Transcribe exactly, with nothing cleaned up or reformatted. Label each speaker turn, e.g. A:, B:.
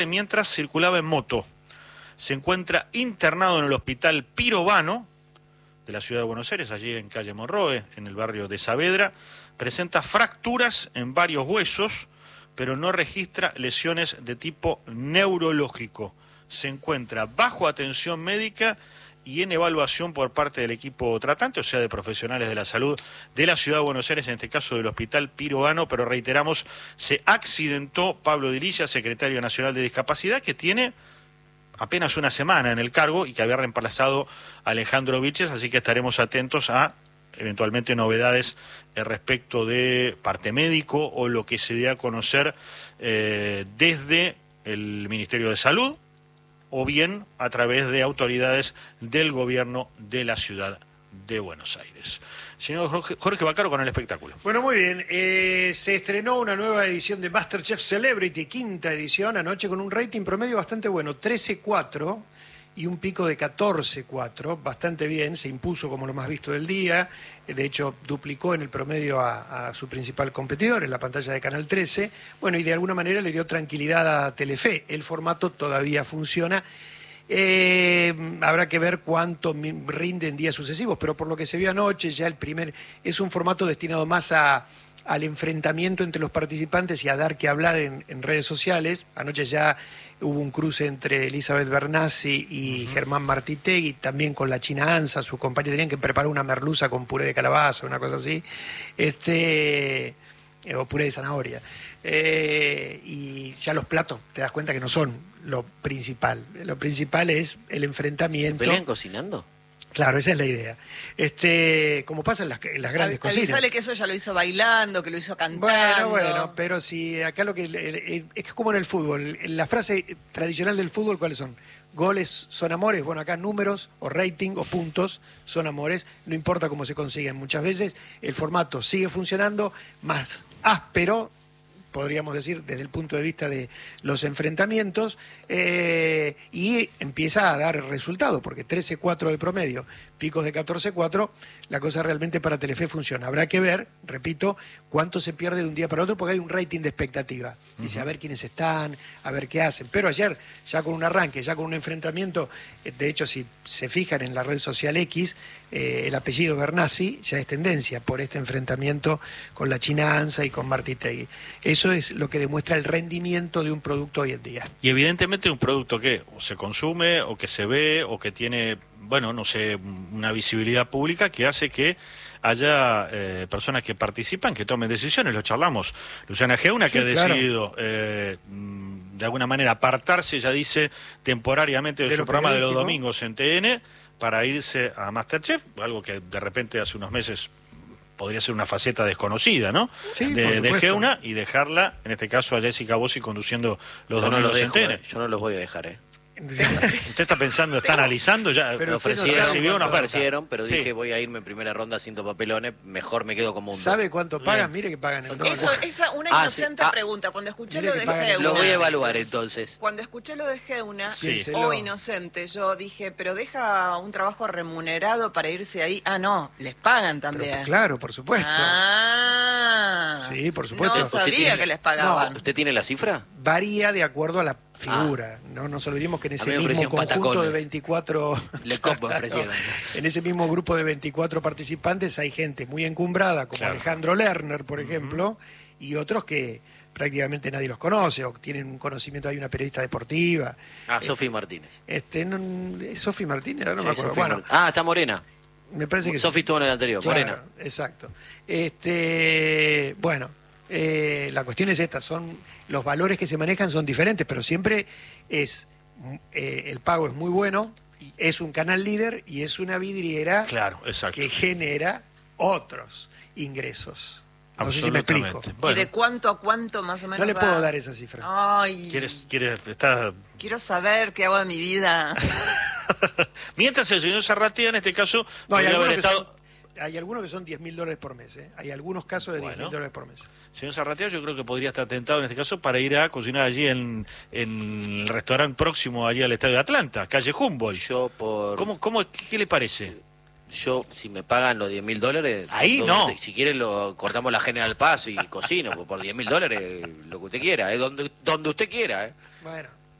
A: mientras circulaba en moto. Se encuentra internado en el hospital Pirovano de la ciudad de Buenos Aires, allí en calle Monroe, en el barrio de Saavedra. Presenta fracturas en varios huesos, pero no registra lesiones de tipo neurológico. Se encuentra bajo atención médica y en evaluación por parte del equipo tratante, o sea, de profesionales de la salud de la ciudad de Buenos Aires, en este caso del hospital Pirovano, pero reiteramos, se accidentó Pablo Dirilla, secretario nacional de discapacidad, que tiene apenas una semana en el cargo y que había reemplazado a Alejandro Vilches, así que estaremos atentos a eventualmente novedades eh, respecto de parte médico o lo que se dé a conocer eh, desde el Ministerio de Salud o bien a través de autoridades del gobierno de la ciudad de Buenos Aires. Señor Jorge, Jorge Vaccaro con el espectáculo.
B: Bueno, muy bien. Eh, se estrenó una nueva edición de MasterChef Celebrity, quinta edición, anoche con un rating promedio bastante bueno, trece cuatro y un pico de catorce cuatro, bastante bien, se impuso como lo más visto del día, de hecho duplicó en el promedio a, a su principal competidor en la pantalla de Canal trece, bueno, y de alguna manera le dio tranquilidad a Telefe, el formato todavía funciona. Eh, habrá que ver cuánto rinde en días sucesivos, pero por lo que se vio anoche, ya el primer es un formato destinado más a, al enfrentamiento entre los participantes y a dar que hablar en, en redes sociales. Anoche ya hubo un cruce entre Elizabeth Bernassi y uh-huh. Germán Martitegui, también con la China Ansa, su compañera, tenían que preparar una merluza con puré de calabaza, una cosa así, este o puré de zanahoria. Eh, y ya los platos, te das cuenta que no son lo principal. Lo principal es el enfrentamiento.
C: ¿Se pelean cocinando?
B: Claro, esa es la idea. Este, como pasa en las, en las grandes
D: a,
B: cocinas.
D: A sale que eso ya lo hizo bailando, que lo hizo cantando.
B: Bueno, bueno, pero si acá lo que... El, el, es como en el fútbol. La frase tradicional del fútbol, ¿cuáles son? Goles son amores. Bueno, acá números o rating o puntos son amores. No importa cómo se consiguen. Muchas veces el formato sigue funcionando más áspero, podríamos decir, desde el punto de vista de los enfrentamientos, eh, y empieza a dar resultado, porque trece cuatro de promedio, picos de catorce cuatro, la cosa realmente para Telefe funciona. Habrá que ver, repito, cuánto se pierde de un día para otro, porque hay un rating de expectativa. Dice, uh-huh. a ver quiénes están, a ver qué hacen. Pero ayer, ya con un arranque, ya con un enfrentamiento, de hecho, si se fijan en la red social X, eh, el apellido Bernassi ya es tendencia por este enfrentamiento con la China Ansa y con Martitegui. Eso es lo que demuestra el rendimiento de un producto hoy en día.
A: Y evidentemente un producto que o se consume, o que se ve, o que tiene, bueno, no sé, una visibilidad pública que hace que haya eh, personas que participan, que tomen decisiones. Lo charlamos. Luciana Geuna, sí, que ha claro. decidido eh, de alguna manera apartarse, ya dice, temporariamente de, de su programa de los domingos en T N para irse a MasterChef, algo que de repente hace unos meses podría ser una faceta desconocida, ¿no?
B: Sí,
A: de, de Geuna, y dejarla, en este caso, a Jessica Bossi conduciendo los
C: yo
A: domingos
C: no los
A: en
C: dejo,
A: T N.
C: Eh. Yo no los voy a dejar, ¿eh?
A: ¿Usted está pensando, está analizando ya?
C: Pero ofrecieron,
A: recibió una oferta.
C: ofrecieron, pero
A: sí.
C: dije voy a irme en primera ronda sin papelones, mejor me quedo como un...
B: ¿Sabe cuánto pagan? Mire que pagan en dólares.
D: Eso, esa una
C: ah,
D: inocente
C: sí. ah,
D: pregunta. Cuando escuché
B: Mire
D: lo de Geuna...
C: Lo voy a evaluar entonces.
D: Cuando escuché lo de Geuna,
A: sí.
D: o inocente, yo dije, pero deja un trabajo remunerado para irse ahí. Ah, no, les pagan también.
B: Pero, claro, por supuesto.
D: Ah,
B: sí, por supuesto.
D: No sabía
C: tiene,
D: que les pagaban.
C: No, ¿usted tiene la cifra?
B: Varía de acuerdo a la figura. Ah. No nos olvidemos que en ese mismo conjunto
C: patacones.
B: de veinticuatro...
C: Le copo ofrecieron.
B: En ese mismo grupo de veinticuatro participantes hay gente muy encumbrada, como
A: claro.
B: Alejandro Lerner, por ejemplo, uh-huh. y otros que prácticamente nadie los conoce, o tienen un conocimiento, hay una periodista deportiva.
C: Ah,
B: eh,
C: Sofi Martínez.
B: Este, no, Sofi Martínez, no
C: sí,
B: me acuerdo.
C: Sofi
B: Bueno,
C: Mart... Ah, está Morena.
B: Me parece que
C: Sofi estuvo en el anterior,
B: claro,
C: Morena.
B: Exacto. Este, bueno, eh, la cuestión es esta, son los valores que se manejan son diferentes, pero siempre es eh, el pago es muy bueno, es un canal líder y es una vidriera
A: claro, exacto.
B: que genera otros ingresos. No sé si me explico.
D: Bueno. ¿Y de cuánto a cuánto más o menos?
B: No le
D: va?
B: puedo dar esa cifra.
D: Ay.
A: ¿Quieres, quieres, estás...
D: Quiero saber qué hago de mi vida.
A: Mientras el señor Zarratea, en este caso,
B: no, hay
A: podría haber estado...
B: Son... Hay algunos que son diez mil dólares por mes, ¿eh? Hay algunos casos de bueno, diez mil dólares por mes.
A: Señor Zarratea, yo creo que podría estar tentado en este caso para ir a cocinar allí en, en el restaurante próximo allí al estadio de Atlanta, calle Humboldt.
C: Yo por...
A: ¿Cómo, cómo, qué, qué le parece?
C: Yo, si me pagan los diez mil dólares...
A: Ahí
C: donde,
A: no.
C: Si quieren, lo cortamos la General Paz y cocino, pues por diez mil dólares, lo que usted quiera, ¿eh? donde, donde usted quiera, ¿eh?
B: Bueno.